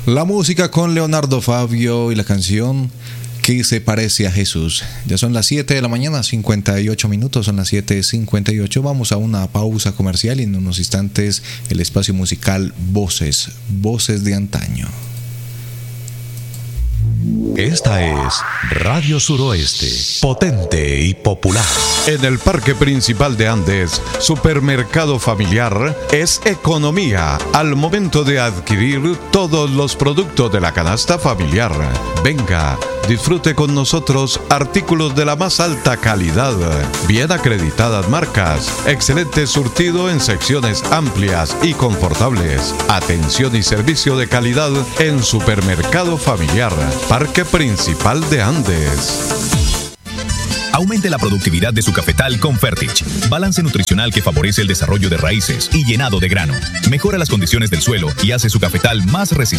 La música con Leonardo Fabio y la canción que se parece a Jesús. Ya son las 7 de la mañana, 58 minutos, son las 7:58. Vamos a una pausa comercial y en unos instantes el espacio musical Voces, Voces de Antaño. Esta es Radio Suroeste, potente y popular. En el Parque Principal de Andes, Supermercado Familiar es economía al momento de adquirir todos los productos de la canasta familiar. Venga, disfrute con nosotros artículos de la más alta calidad, bien acreditadas marcas, excelente surtido en secciones amplias y confortables, atención y servicio de calidad en Supermercado Familiar, Parque Principal de Andes. Aumente la productividad de su cafetal con Fertich. Balance nutricional que favorece el desarrollo de raíces y llenado de grano. Mejora las condiciones del suelo y hace su cafetal más resistente